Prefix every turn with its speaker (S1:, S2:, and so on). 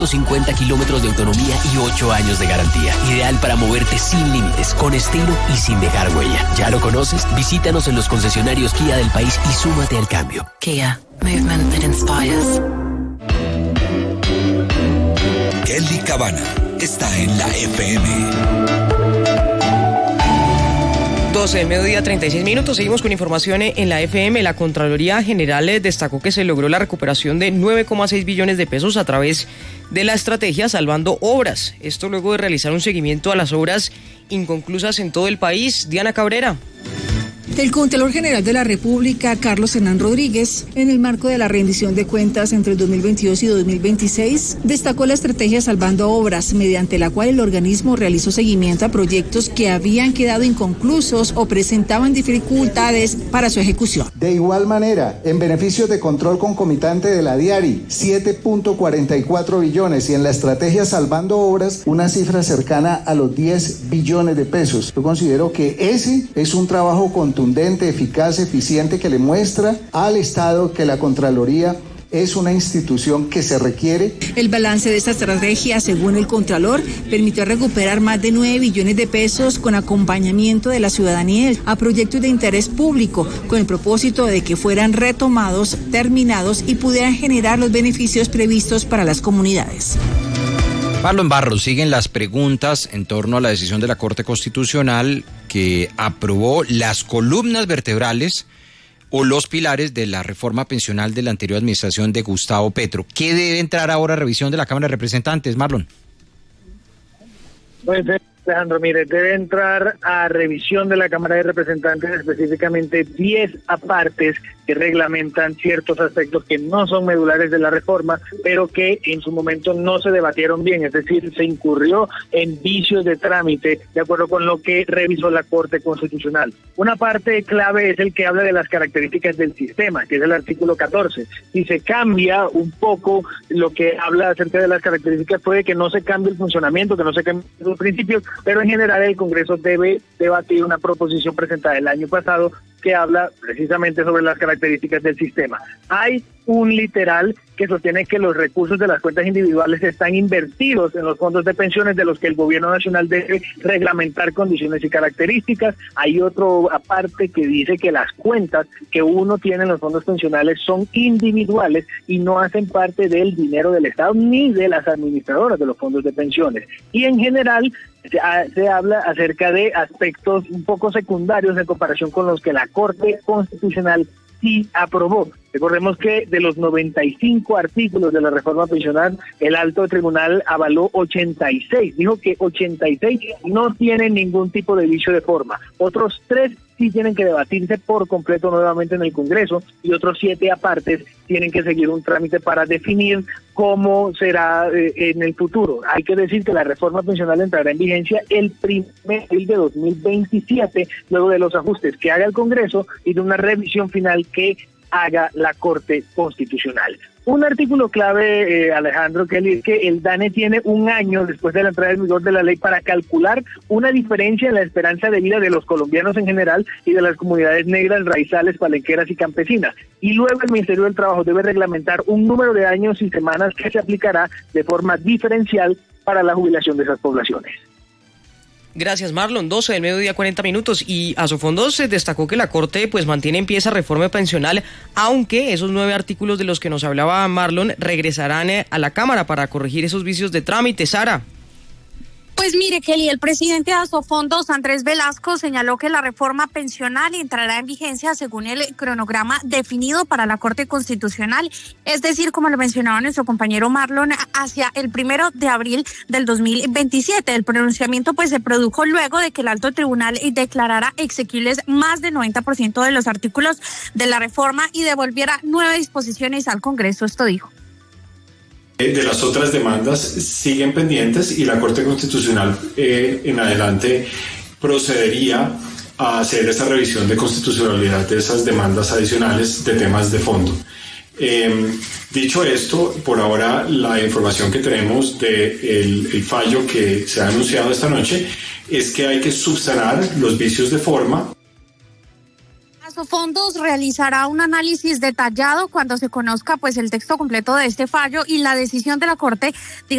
S1: 50 kilómetros de autonomía y 8 años de garantía. Ideal para moverte sin límites, con estilo y sin dejar huella. ¿Ya lo conoces? Visítanos en los concesionarios Kia del país y súmate al cambio.
S2: Kia, movement that inspires.
S3: Kelly Cabana está en la FM.
S4: 12 del mediodía, 36 minutos. Seguimos con información en la FM. La Contraloría General destacó que se logró la recuperación de 9,6 billones de pesos a través de la estrategia Salvando Obras. Esto luego de realizar un seguimiento a las obras inconclusas en todo el país. Diana Cabrera.
S5: El Contralor General de la República, Carlos Hernán Rodríguez, en el marco de la rendición de cuentas entre el 2022 y 2026, destacó la estrategia Salvando Obras, mediante la cual el organismo realizó seguimiento a proyectos que habían quedado inconclusos o presentaban dificultades para su ejecución.
S6: De igual manera, en beneficios de control concomitante de la DIARI, 7.44 billones y en la estrategia Salvando Obras, una cifra cercana a los 10 billones de pesos. Yo considero que ese es un trabajo contundente, eficaz, eficiente, que le muestra al Estado que la Contraloría es una institución que se requiere.
S5: El balance de esta estrategia, según el Contralor, permitió recuperar más de 9 billones de pesos con acompañamiento de la ciudadanía a proyectos de interés público, con el propósito de que fueran retomados, terminados y pudieran generar los beneficios previstos para las comunidades.
S7: Marlon Barros, siguen las preguntas en torno a la decisión de la Corte Constitucional que aprobó las columnas vertebrales o los pilares de la reforma pensional de la anterior administración de Gustavo Petro. ¿Qué debe entrar ahora a revisión de la Cámara de Representantes, Marlon?
S8: Pues Alejandro, mire, debe entrar a revisión de la Cámara de Representantes específicamente 10 apartes que reglamentan ciertos aspectos que no son medulares de la reforma, pero que en su momento no se debatieron bien, es decir, se incurrió en vicios de trámite de acuerdo con lo que revisó la Corte Constitucional. Una parte clave es el que habla de las características del sistema, que es el artículo 14. Si se cambia un poco lo que habla acerca de las características, puede que no se cambie el funcionamiento, que no se cambien los principios, pero en general el Congreso debe debatir una proposición presentada el año pasado que habla precisamente sobre las características del sistema. Hay un literal que sostiene que los recursos de las cuentas individuales están invertidos en los fondos de pensiones de los que el gobierno nacional debe reglamentar condiciones y características. Hay otro aparte que dice que las cuentas que uno tiene en los fondos pensionales son individuales y no hacen parte del dinero del Estado ni de las administradoras de los fondos de pensiones. Y en general se habla acerca de aspectos un poco secundarios en comparación con los que la Corte Constitucional sí aprobó. Recordemos que de los 95 artículos de la reforma pensional, el alto tribunal avaló 86. Dijo que 86 no tienen ningún tipo de vicio de forma. Otros 3 sí tienen que debatirse por completo nuevamente en el Congreso y otros 7 apartes tienen que seguir un trámite para definir cómo será en el futuro. Hay que decir que la reforma pensional entrará en vigencia el 1 de abril de 2027, luego de los ajustes que haga el Congreso y de una revisión final que haga la Corte Constitucional. Un artículo clave, Alejandro Kelly, es que el DANE tiene un año después de la entrada en vigor de la ley para calcular una diferencia en la esperanza de vida de los colombianos en general y de las comunidades negras, raizales, palenqueras y campesinas. Y luego el Ministerio del Trabajo debe reglamentar un número de años y semanas que se aplicará de forma diferencial para la jubilación de esas poblaciones.
S4: Gracias, Marlon. 12 del mediodía, 40 minutos. Y a su fondo se destacó que la Corte pues mantiene en pie esa reforma pensional, aunque esos 9 artículos de los que nos hablaba Marlon regresarán a la Cámara para corregir esos vicios de trámite. Sara.
S9: Pues mire, Kelly, el presidente de Asofondos, Andrés Velasco, señaló que la reforma pensional entrará en vigencia según el cronograma definido para la Corte Constitucional, es decir, como lo mencionaba nuestro compañero Marlon, hacia el 1 de abril del 2027. El pronunciamiento pues se produjo luego de que el alto tribunal declarara exequibles más del 90% de los artículos de la reforma y devolviera 9 disposiciones al Congreso. Esto dijo.
S10: De las otras demandas siguen pendientes y la Corte Constitucional en adelante procedería a hacer esa revisión de constitucionalidad de esas demandas adicionales de temas de fondo. Dicho esto, por ahora la información que tenemos del fallo que se ha anunciado esta noche es que hay que subsanar los vicios de forma.
S9: Asofondos realizará un análisis detallado cuando se conozca pues el texto completo de este fallo y la decisión de la Corte.